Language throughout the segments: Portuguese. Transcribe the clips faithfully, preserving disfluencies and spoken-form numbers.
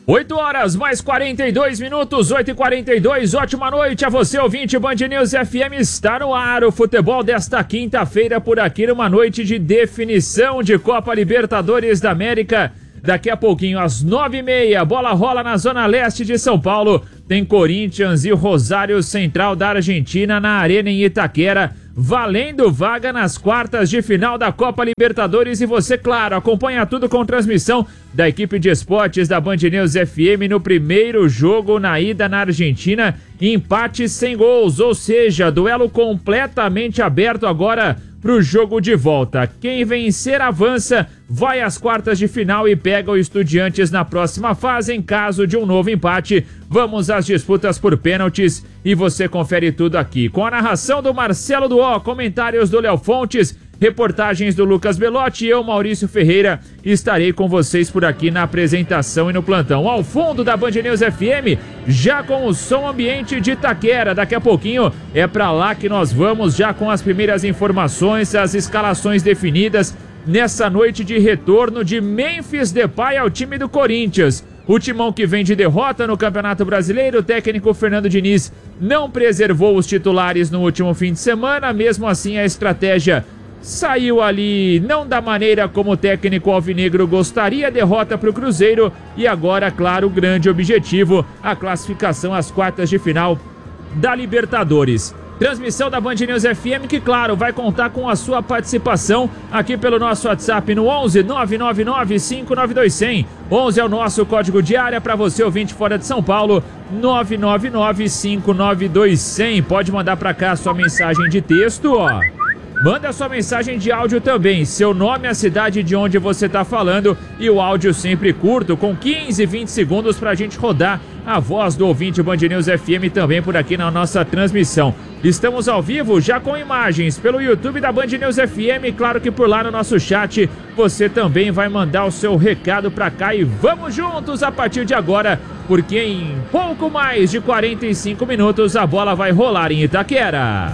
oito horas mais quarenta e dois minutos, oito e quarenta e dois, ótima noite a você ouvinte, Band News F M está no ar, o futebol desta quinta-feira por aqui numa noite de definição de Copa Libertadores da América. Daqui a pouquinho às nove e meia, bola rola na zona leste de São Paulo, tem Corinthians e Rosário Central da Argentina na Arena em Itaquera, valendo vaga nas quartas de final da Copa Libertadores e você, claro, acompanha tudo com transmissão da equipe de esportes da Band News F M no primeiro jogo na ida na Argentina, empate sem gols, ou seja, duelo completamente aberto agora pro jogo de volta. Quem vencer avança, vai às quartas de final e pega o Estudiantes na próxima fase em caso de um novo empate. Vamos às disputas por pênaltis e você confere tudo aqui com a narração do Marcelo Duó, comentários do Léo Fontes, reportagens do Lucas Belotti e eu, Maurício Ferreira, estarei com vocês por aqui na apresentação e no plantão. Ao fundo da Band News F M, já com o som ambiente de Itaquera. Daqui a pouquinho é pra lá que nós vamos, já com as primeiras informações, as escalações definidas nessa noite de retorno de Memphis Depay ao time do Corinthians. O timão que vem de derrota no Campeonato Brasileiro, o técnico Fernando Diniz não preservou os titulares no último fim de semana, mesmo assim a estratégia saiu ali não da maneira como o técnico alvinegro gostaria, derrota para o Cruzeiro e agora, claro, o grande objetivo, a classificação às quartas de final da Libertadores. Transmissão da Band News F M que, claro, vai contar com a sua participação aqui pelo nosso WhatsApp no onze nove nove nove cinco nove dois zero zero. onze é o nosso código de área para você ouvinte fora de São Paulo, nove nove nove cinco nove dois zero zero. Pode mandar para cá a sua mensagem de texto, ó. Manda sua mensagem de áudio também, seu nome, a cidade de onde você está falando e o áudio sempre curto, com quinze, vinte segundos para a gente rodar a voz do ouvinte Band News F M também por aqui na nossa transmissão. Estamos ao vivo já com imagens pelo YouTube da Band News F M, claro que por lá no nosso chat você também vai mandar o seu recado para cá e vamos juntos a partir de agora, porque em pouco mais de quarenta e cinco minutos a bola vai rolar em Itaquera.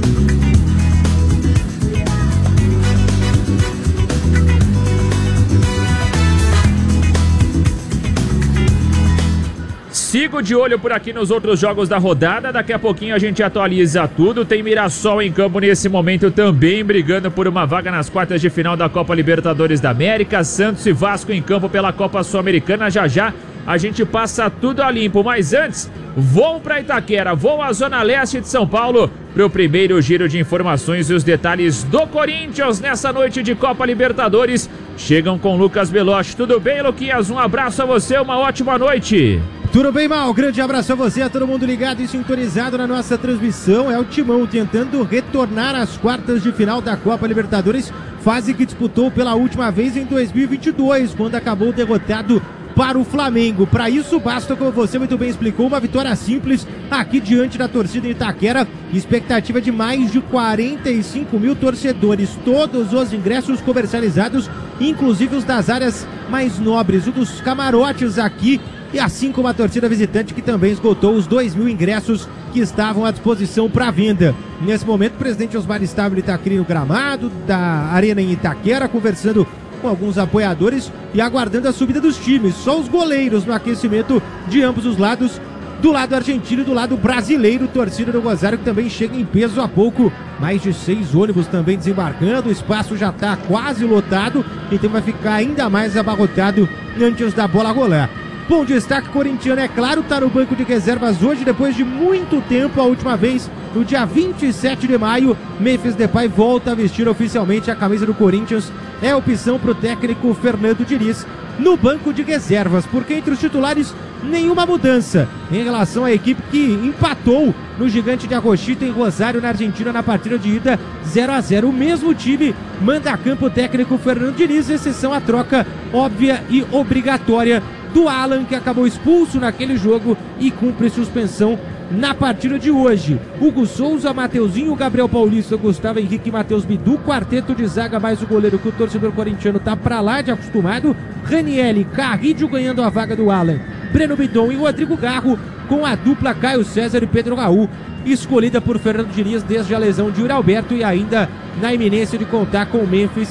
Sigo de olho por aqui nos outros jogos da rodada, daqui a pouquinho a gente atualiza tudo. Tem Mirassol em campo nesse momento também, brigando por uma vaga nas quartas de final da Copa Libertadores da América. Santos e Vasco em campo pela Copa Sul-Americana, já já a gente passa tudo a limpo. Mas antes, vou para Itaquera, vou à zona leste de São Paulo para o primeiro giro de informações e os detalhes do Corinthians nessa noite de Copa Libertadores. Chegam com Lucas Belotti. Tudo bem, Luquinhas? Um abraço a você, uma ótima noite. Tudo bem, Mal? Grande abraço a você, a todo mundo ligado e sintonizado na nossa transmissão. É o Timão tentando retornar às quartas de final da Copa Libertadores, fase que disputou pela última vez em dois mil e vinte e dois, quando acabou derrotado para o Flamengo. Para isso, basta, como você muito bem explicou, uma vitória simples aqui diante da torcida em Itaquera. Expectativa de mais de quarenta e cinco mil torcedores, todos os ingressos comercializados, inclusive os das áreas mais nobres, o dos camarotes aqui, e assim como a torcida visitante que também esgotou os dois mil ingressos que estavam à disposição para venda. Nesse momento, o presidente Osmar Stabile está aqui no gramado da Arena em Itaquera, conversando com alguns apoiadores e aguardando a subida dos times. Só os goleiros no aquecimento de ambos os lados, do lado argentino e do lado brasileiro. Torcida do Rosário que também chega em peso a pouco. Mais de seis ônibus também desembarcando. O espaço já está quase lotado, então vai ficar ainda mais abarrotado antes da bola rolar. Bom destaque corintiano, é claro, está no banco de reservas hoje, depois de muito tempo. A última vez, no dia vinte e sete de maio, Memphis Depay volta a vestir oficialmente a camisa do Corinthians. É opção para o técnico Fernando Diniz no banco de reservas, porque entre os titulares, nenhuma mudança em relação à equipe que empatou no Gigante de Arrochita em Rosário, na Argentina, na partida de ida zero a zero. O mesmo time manda a campo o técnico Fernando Diniz, exceção a troca óbvia e obrigatória do Alan, que acabou expulso naquele jogo e cumpre suspensão na partida de hoje. Hugo Souza, Mateuzinho, Gabriel Paulista, Gustavo Henrique e Matheus Bidu, quarteto de zaga mais o goleiro que o torcedor corintiano tá pra lá de acostumado. Ranieri, Carrídio ganhando a vaga do Alan, Breno Bidon e Rodrigo Garro, com a dupla Caio César e Pedro Raul, escolhida por Fernando Diniz desde a lesão de Yuri Alberto e ainda na iminência de contar com o Memphis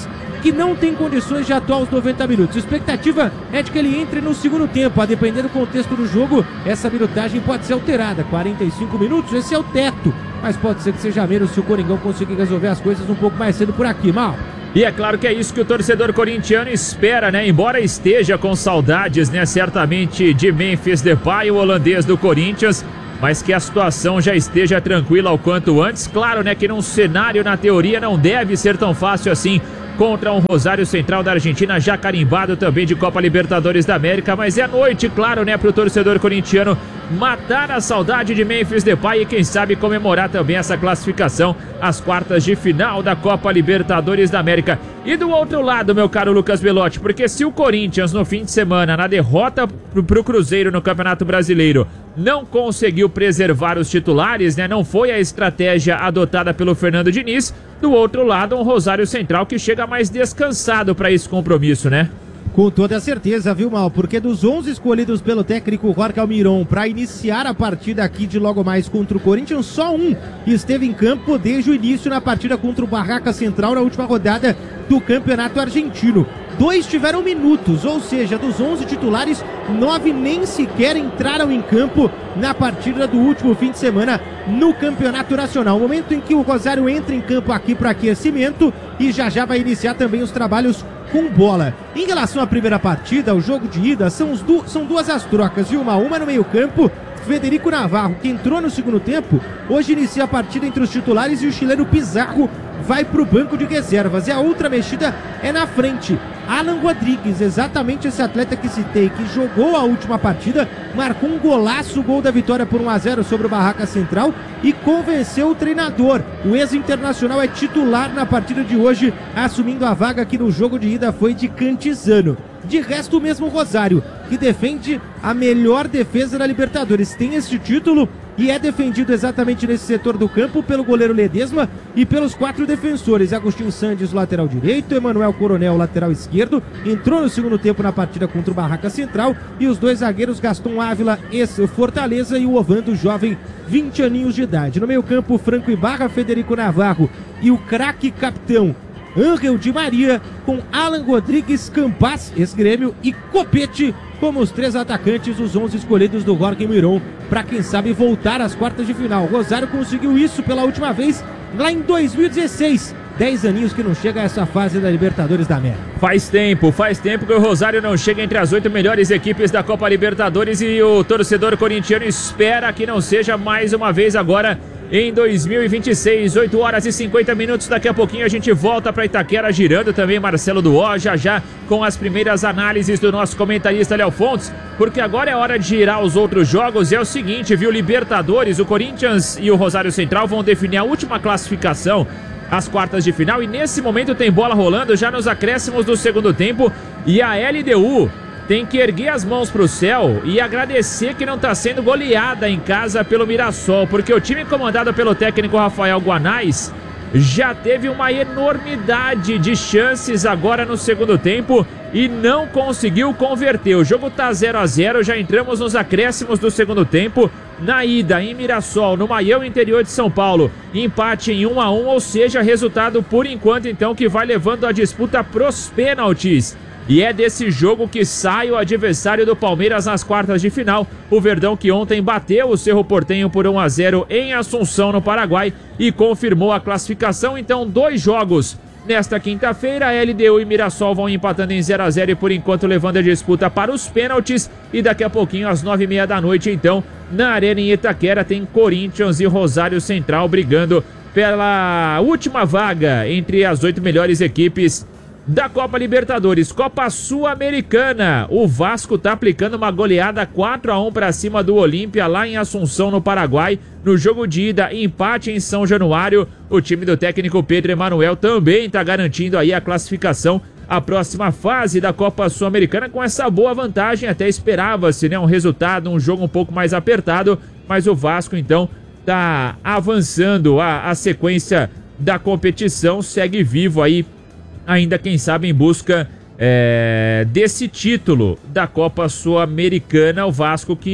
que não tem condições de atuar os noventa minutos. A expectativa é de que ele entre no segundo tempo. A depender do contexto do jogo, essa minutagem pode ser alterada. quarenta e cinco minutos, esse é o teto. Mas pode ser que seja menos se o Coringão conseguir resolver as coisas um pouco mais cedo por aqui, Mal. E é claro que é isso que o torcedor corintiano espera, né? Embora esteja com saudades, né? Certamente de Memphis Depay, o holandês do Corinthians, mas que a situação já esteja tranquila o quanto antes. Claro, né? Que num cenário, na teoria, não deve ser tão fácil assim contra um Rosário Central da Argentina, já carimbado também de Copa Libertadores da América, mas é noite, claro, né, pro torcedor corintiano matar a saudade de Memphis Depay e quem sabe comemorar também essa classificação às quartas de final da Copa Libertadores da América. E do outro lado, meu caro Lucas Belotti, porque se o Corinthians no fim de semana, na derrota pro, pro Cruzeiro no Campeonato Brasileiro, não conseguiu preservar os titulares, né, não foi a estratégia adotada pelo Fernando Diniz, do outro lado um Rosário Central que chega mais descansado para esse compromisso, né? Com toda certeza, viu, Mal? Porque dos onze escolhidos pelo técnico Jorge Almiron para iniciar a partida aqui de logo mais contra o Corinthians, só um esteve em campo desde o início na partida contra o Barraca Central na última rodada do Campeonato Argentino. Dois tiveram minutos, ou seja, dos onze titulares, nove nem sequer entraram em campo na partida do último fim de semana no Campeonato Nacional. Momento em que o Rosário entra em campo aqui para aquecimento e já já vai iniciar também os trabalhos com bola. Em relação à primeira partida, o jogo de ida, são, os du são duas as trocas, viu? Uma, uma no meio campo, Federico Navarro, que entrou no segundo tempo, hoje inicia a partida entre os titulares e o chileno Pizarro vai para o banco de reservas. E a outra mexida é na frente. Alan Rodrigues, exatamente esse atleta que citei, que jogou a última partida, marcou um golaço, gol da vitória por um a zero sobre o Barraca Central e convenceu o treinador. O ex-internacional é titular na partida de hoje, assumindo a vaga que no jogo de ida foi de Cantizano. De resto, o mesmo Rosário, que defende a melhor defesa da Libertadores, tem esse título e é defendido exatamente nesse setor do campo pelo goleiro Ledesma e pelos quatro defensores. Agostinho Sandes, lateral direito, Emanuel Coronel, lateral esquerdo, entrou no segundo tempo na partida contra o Barraca Central, e os dois zagueiros Gaston Ávila, ex-Fortaleza, e o Ovando, jovem, vinte aninhos de idade. No meio campo, Franco Ibarra, Federico Navarro e o craque capitão Ángel Di Maria, com Alan Rodrigues, Campas, ex-Grêmio, e Copete como os três atacantes, os onze escolhidos do Jorge Miron, para quem sabe voltar às quartas de final. Rosário conseguiu isso pela última vez lá em dois mil e dezesseis. Dez aninhos que não chega a essa fase da Libertadores da América. Faz tempo, faz tempo que o Rosário não chega entre as oito melhores equipes da Copa Libertadores e o torcedor corintiano espera que não seja mais uma vez agora em dois mil e vinte e seis, oito horas e cinquenta minutos. Daqui a pouquinho a gente volta para Itaquera, girando também Marcelo Duó, já já com as primeiras análises do nosso comentarista Léo Fontes, porque agora é hora de girar os outros jogos. E é o seguinte, viu, Libertadores, o Corinthians e o Rosário Central vão definir a última classificação às quartas de final, e nesse momento tem bola rolando já nos acréscimos do segundo tempo, e a L D U tem que erguer as mãos pro céu e agradecer que não está sendo goleada em casa pelo Mirassol, porque o time comandado pelo técnico Rafael Guanais já teve uma enormidade de chances agora no segundo tempo e não conseguiu converter. O jogo tá zero a zero, já entramos nos acréscimos do segundo tempo. Na ida em Mirassol, no Maião, interior de São Paulo, empate em um a um, ou seja, resultado por enquanto então que vai levando a disputa pros pênaltis. E é desse jogo que sai o adversário do Palmeiras nas quartas de final, o Verdão, que ontem bateu o Cerro Porteño por um a zero em Assunção, no Paraguai, e confirmou a classificação. Então, dois jogos nesta quinta-feira, L D U e Mirassol vão empatando em zero a zero e por enquanto levando a disputa para os pênaltis. E daqui a pouquinho, às nove e meia da noite, então, na Arena em Itaquera, tem Corinthians e Rosário Central brigando pela última vaga entre as oito melhores equipes da Copa Libertadores. Copa Sul-Americana, o Vasco tá aplicando uma goleada quatro a um para cima do Olímpia lá em Assunção, no Paraguai. No jogo de ida, empate em São Januário. O time do técnico Pedro Emanuel também tá garantindo aí a classificação à próxima fase da Copa Sul-Americana com essa boa vantagem. Até esperava-se, né, um resultado, um jogo um pouco mais apertado, mas o Vasco então tá avançando a, a sequência da competição, segue vivo aí, ainda quem sabe em busca é, desse título da Copa Sul-Americana. O Vasco que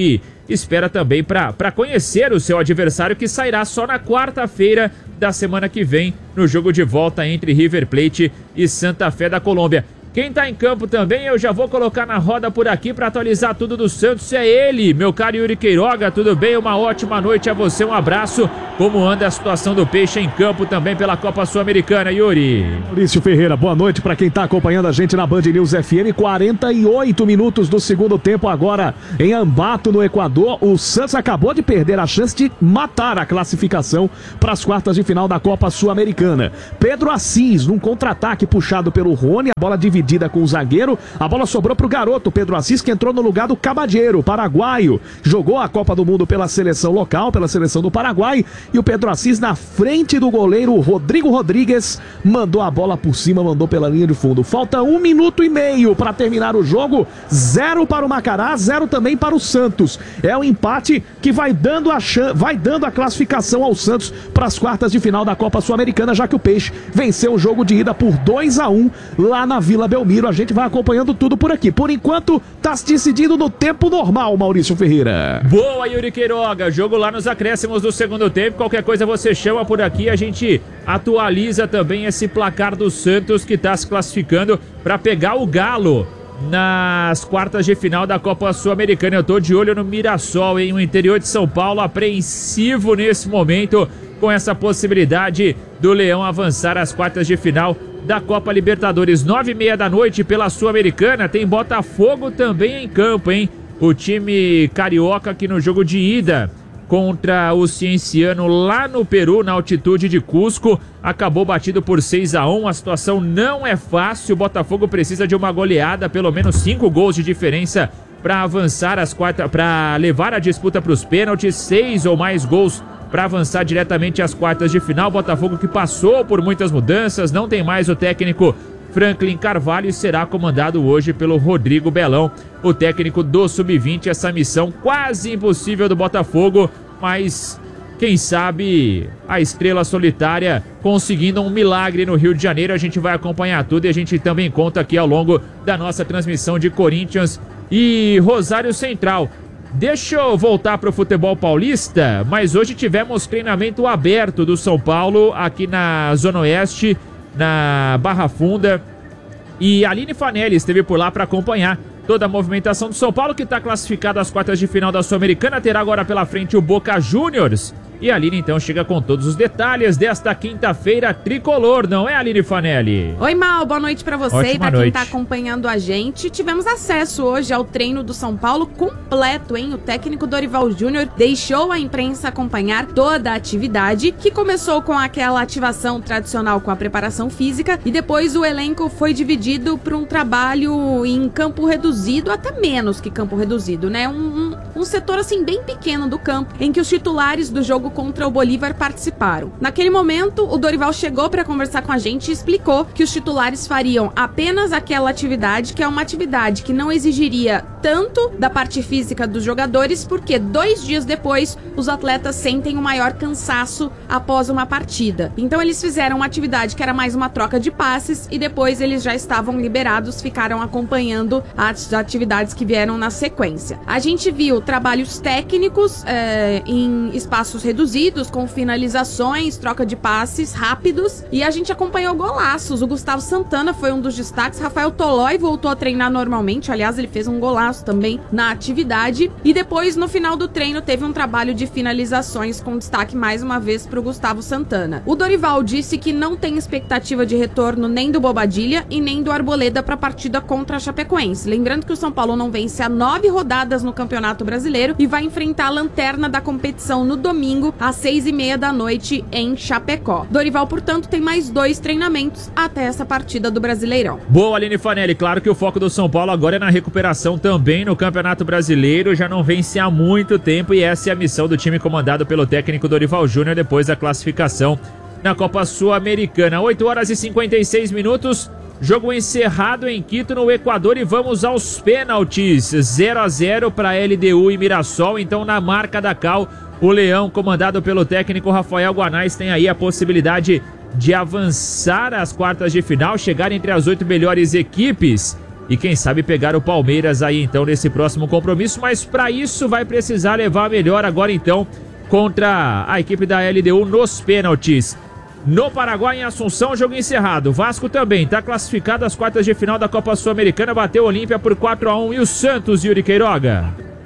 espera também para conhecer o seu adversário, que sairá só na quarta-feira da semana que vem, no jogo de volta entre River Plate e Santa Fé da Colômbia. Quem tá em campo também, eu já vou colocar na roda por aqui para atualizar tudo do Santos, é ele, meu caro Yuri Queiroga. Tudo bem? Uma ótima noite a você, um abraço. Como anda a situação do Peixe em campo também pela Copa Sul-Americana, Yuri? Maurício Ferreira, boa noite para quem tá acompanhando a gente na Band News F M. quarenta e oito minutos do segundo tempo agora em Ambato, no Equador. O Santos acabou de perder a chance de matar a classificação para as quartas de final da Copa Sul-Americana. Pedro Assis, num contra-ataque puxado pelo Rony, a bola dividida com o zagueiro, a bola sobrou pro garoto Pedro Assis, que entrou no lugar do Cabadeiro, paraguaio, jogou a Copa do Mundo pela seleção local, pela seleção do Paraguai, e o Pedro Assis na frente do goleiro Rodrigo Rodrigues, mandou a bola por cima, mandou pela linha de fundo. Falta um minuto e meio para terminar o jogo, zero para o Macará, zero também para o Santos. É o empate que vai dando a, chan- vai dando a classificação ao Santos para as quartas de final da Copa Sul-Americana, já que o Peixe venceu o jogo de ida por dois a um lá na Vila Belmiro. A gente vai acompanhando tudo por aqui. Por enquanto, tá se decidindo no tempo normal, Maurício Ferreira. Boa, Yuri Queiroga. Jogo lá nos acréscimos do segundo tempo. Qualquer coisa você chama por aqui. A gente atualiza também esse placar do Santos, que tá se classificando para pegar o Galo nas quartas de final da Copa Sul-Americana. Eu tô de olho no Mirassol, hein? O interior de São Paulo apreensivo nesse momento com essa possibilidade do Leão avançar às quartas de final da Copa Libertadores. Nove e meia da noite pela Sul-Americana, tem Botafogo também em campo, hein? O time carioca aqui no jogo de ida contra o Cienciano lá no Peru, na altitude de Cusco, acabou batido por seis a um. A situação não é fácil, o Botafogo precisa de uma goleada, pelo menos cinco gols de diferença para avançar às quartas, para levar a disputa para os pênaltis, seis ou mais gols para avançar diretamente às quartas de final. Botafogo que passou por muitas mudanças, não tem mais o técnico Franklin Carvalho e será comandado hoje pelo Rodrigo Belão, o técnico do sub vinte. Essa missão quase impossível do Botafogo, mas quem sabe a estrela solitária conseguindo um milagre no Rio de Janeiro. A gente vai acompanhar tudo e a gente também conta aqui ao longo da nossa transmissão de Corinthians e Rosário Central. Deixa eu voltar para o futebol paulista, mas hoje tivemos treinamento aberto do São Paulo aqui na Zona Oeste, na Barra Funda, e a Aline Fanelli esteve por lá para acompanhar toda a movimentação do São Paulo, que está classificado às quartas de final da Sul-Americana. Terá agora pela frente o Boca Juniors. E a Aline então chega com todos os detalhes desta quinta-feira tricolor, não é, Aline Fanelli? Oi, Mal, boa noite pra você. Ótima e pra noite. quem tá acompanhando a gente. Tivemos acesso hoje ao treino do São Paulo completo, hein? O técnico Dorival Júnior deixou a imprensa acompanhar toda a atividade, que começou com aquela ativação tradicional com a preparação física, e depois o elenco foi dividido para um trabalho em campo reduzido, até menos que campo reduzido, né? Um, um, um setor assim bem pequeno do campo, em que os titulares do jogo contra o Bolívar participaram. Naquele momento, o Dorival chegou para conversar com a gente e explicou que os titulares fariam apenas aquela atividade, que é uma atividade que não exigiria tanto da parte física dos jogadores, porque dois dias depois os atletas sentem um maior cansaço após uma partida. Então eles fizeram uma atividade que era mais uma troca de passes e depois eles já estavam liberados, ficaram acompanhando as atividades que vieram na sequência. A gente viu trabalhos técnicos é, em espaços reduzidos, com finalizações, troca de passes rápidos, e a gente acompanhou golaços. O Gustavo Santana foi um dos destaques. Rafael Tolói voltou a treinar normalmente, aliás, ele fez um golaço também na atividade, e depois no final do treino teve um trabalho de finalizações com destaque mais uma vez para o Gustavo Santana. O Dorival disse que não tem expectativa de retorno nem do Bobadilha e nem do Arboleda para a partida contra a Chapecoense. Lembrando que o São Paulo não vence há nove rodadas no Campeonato Brasileiro e vai enfrentar a lanterna da competição no domingo às seis e meia da noite em Chapecó. Dorival, portanto, tem mais dois treinamentos até essa partida do Brasileirão. Boa, Aline Fanelli. Claro que o foco do São Paulo agora é na recuperação também no Campeonato Brasileiro. Já não vence há muito tempo e essa é a missão do time comandado pelo técnico Dorival Júnior depois da classificação na Copa Sul-Americana. oito horas e cinquenta e seis minutos. Jogo encerrado em Quito, no Equador, e vamos aos pênaltis. zero a zero para L D U e Mirassol. Então, na marca da Cal, o Leão, comandado pelo técnico Rafael Guanais, tem aí a possibilidade de avançar às quartas de final, chegar entre as oito melhores equipes e quem sabe pegar o Palmeiras aí então nesse próximo compromisso, mas para isso vai precisar levar a melhor agora então contra a equipe da L D U nos pênaltis. No Paraguai, em Assunção, jogo encerrado. Vasco também está classificado às quartas de final da Copa Sul-Americana, bateu o Olímpia por quatro a um. E o Santos, Yuri Queiroga?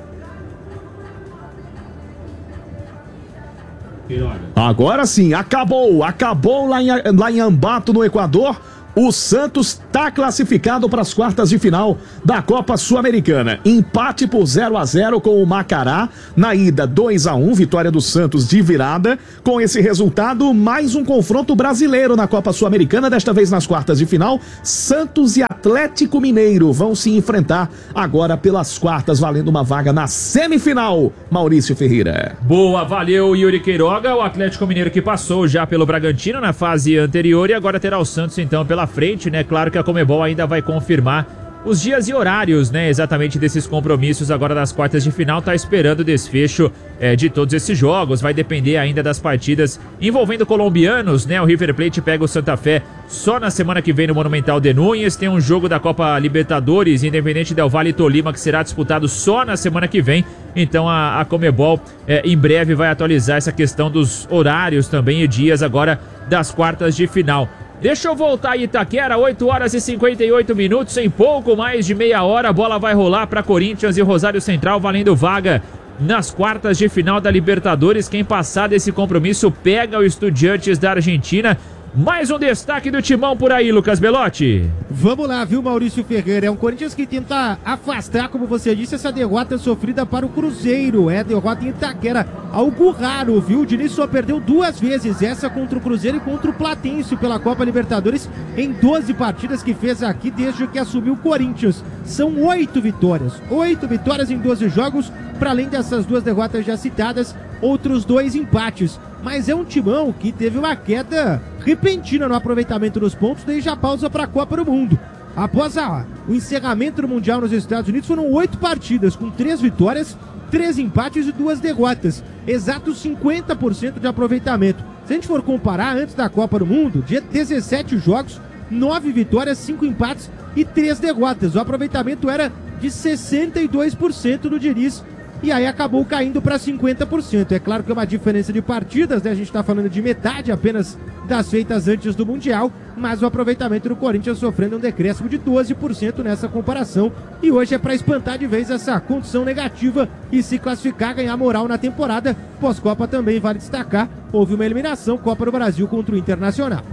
Agora sim, acabou, acabou lá em, lá em Ambato, no Equador. O Santos está classificado para as quartas de final da Copa Sul-Americana. Empate por zero a zero com o Macará. Na ida, dois a um, vitória do Santos de virada. Com esse resultado, mais um confronto brasileiro na Copa Sul-Americana, desta vez nas quartas de final. Santos e Atlético Mineiro vão se enfrentar agora pelas quartas, valendo uma vaga na semifinal. Maurício Ferreira. Boa, valeu, Yuri Queiroga. O Atlético Mineiro que passou já pelo Bragantino na fase anterior e agora terá o Santos então pela frente, né? Claro que a Conmebol ainda vai confirmar os dias e horários, né, exatamente desses compromissos agora das quartas de final. Tá esperando o desfecho é, de todos esses jogos, vai depender ainda das partidas envolvendo colombianos, né? O River Plate pega o Santa Fé só na semana que vem no Monumental de Núñez. Tem um jogo da Copa Libertadores, Independente Del Valle e Tolima, que será disputado só na semana que vem. Então a, a Conmebol é, em breve vai atualizar essa questão dos horários também e dias agora das quartas de final. Deixa eu voltar em Itaquera, oito horas e cinquenta e oito minutos, em pouco mais de meia hora, a bola vai rolar para Corinthians e Rosário Central, valendo vaga nas quartas de final da Libertadores. Quem passar desse compromisso pega o Estudiantes da Argentina. Mais um destaque do Timão por aí, Lucas Belotti. Vamos lá, viu, Maurício Ferreira? É um Corinthians que tenta afastar, como você disse, essa derrota sofrida para o Cruzeiro. É derrota em Itaquera, algo raro, viu? O Diniz só perdeu duas vezes, essa contra o Cruzeiro e contra o Platense pela Copa Libertadores, em doze partidas que fez aqui desde que assumiu o Corinthians. São oito vitórias, oito vitórias em doze jogos, para além dessas duas derrotas já citadas, outros dois empates. Mas é um Timão que teve uma queda repentina no aproveitamento dos pontos desde a pausa para a Copa do Mundo. Após a, o encerramento do Mundial nos Estados Unidos, foram oito partidas, com três vitórias, três empates e duas derrotas. Exato cinquenta por cento de aproveitamento. Se a gente for comparar, antes da Copa do Mundo, de dezessete jogos, nove vitórias, cinco empates e três derrotas. O aproveitamento era de sessenta e dois por cento do Diniz. E aí acabou caindo para cinquenta por cento. É claro que é uma diferença de partidas, né? A gente está falando de metade apenas das feitas antes do Mundial, mas o aproveitamento do Corinthians sofrendo um decréscimo de doze por cento nessa comparação. E hoje é para espantar de vez essa condição negativa e se classificar, ganhar moral na temporada. Pós-Copa também vale destacar, houve uma eliminação, Copa do Brasil contra o Internacional.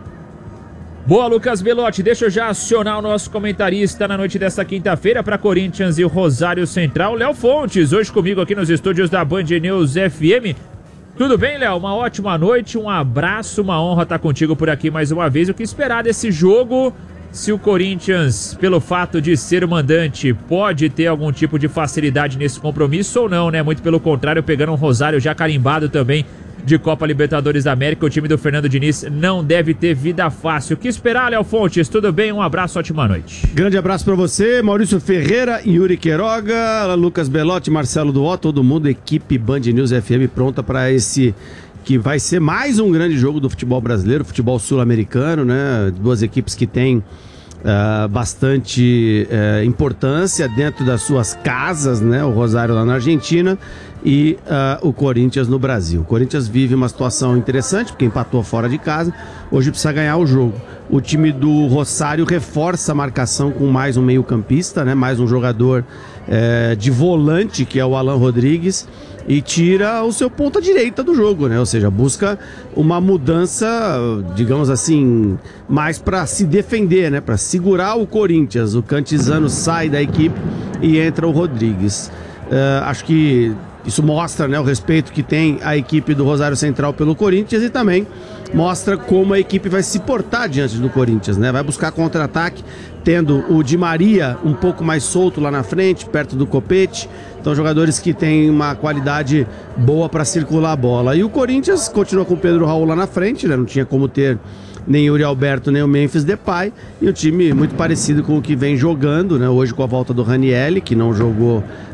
Boa, Lucas Belotti, deixa eu já acionar o nosso comentarista na noite desta quinta-feira para Corinthians e o Rosário Central, Léo Fontes, hoje comigo aqui nos estúdios da Band News F M. Tudo bem, Léo? Uma ótima noite, um abraço, uma honra estar contigo por aqui mais uma vez. O que esperar desse jogo? Se o Corinthians, pelo fato de ser o mandante, pode ter algum tipo de facilidade nesse compromisso ou não, né? Muito pelo contrário, pegando um Rosário já carimbado também de Copa Libertadores da América, o time do Fernando Diniz não deve ter vida fácil. O que esperar, Léo Fontes? Tudo bem? Um abraço, ótima noite. Grande abraço pra você, Maurício Ferreira, Yuri Queiroga, Lucas Belotti, Marcelo Duó, todo mundo, equipe Band News F M pronta para esse que vai ser mais um grande jogo do futebol brasileiro, futebol sul-americano, né? Duas equipes que têm Uh, bastante uh, importância dentro das suas casas, né? O Rosário lá na Argentina e uh, o Corinthians no Brasil. O Corinthians vive uma situação interessante porque empatou fora de casa, hoje precisa ganhar o jogo. O time do Rosário reforça a marcação com mais um meio-campista, né? Mais um jogador uh, de volante, que é o Alan Rodrigues, e tira o seu ponta direita do jogo, né? Ou seja, busca uma mudança, digamos assim, mais para se defender, né? Para segurar o Corinthians. O Cantizano sai da equipe e entra o Rodrigues. Uh, acho que isso mostra, né, o respeito que tem a equipe do Rosário Central pelo Corinthians e também mostra como a equipe vai se portar diante do Corinthians, né? Vai buscar contra-ataque, tendo o Di Maria um pouco mais solto lá na frente, perto do Copete. Então, jogadores que têm uma qualidade boa para circular a bola. E o Corinthians continua com o Pedro Raul lá na frente, né? Não tinha como ter nem o Yuri Alberto, nem o Memphis Depay. E o time muito parecido com o que vem jogando, né? Hoje com a volta do Ranieri, que não jogou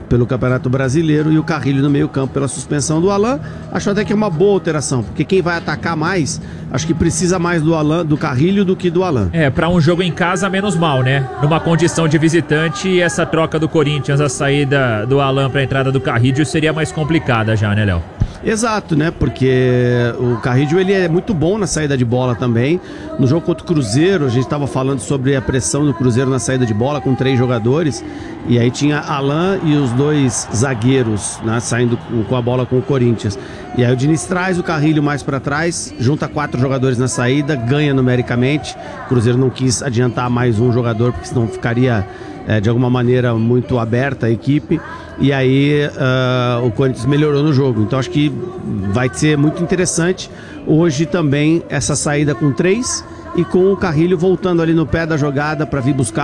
pelo Campeonato Brasileiro, e o Carrilho no meio campo pela suspensão do Alan. Acho até que é uma boa alteração, porque quem vai atacar mais, acho que precisa mais do Alan, do Carrilho do que do Alan. É, pra um jogo em casa, menos mal, né? Numa condição de visitante, essa troca do Corinthians, a saída do Alan pra entrada do Carrilho seria mais complicada já, né, Léo? Exato, né? Porque o Carrillo, ele é muito bom na saída de bola também. No jogo contra o Cruzeiro, a gente estava falando sobre a pressão do Cruzeiro na saída de bola com três jogadores, e aí tinha Alan e os dois zagueiros, né, saindo com a bola com o Corinthians. E aí o Diniz traz o Carrillo mais para trás, junta quatro jogadores na saída, ganha numericamente. O Cruzeiro não quis adiantar mais um jogador, porque senão ficaria é, de alguma maneira muito aberta a equipe. E aí uh, o Corinthians melhorou no jogo. Então acho que vai ser muito interessante hoje também essa saída com três e com o Carrilho voltando ali no pé da jogada para vir buscar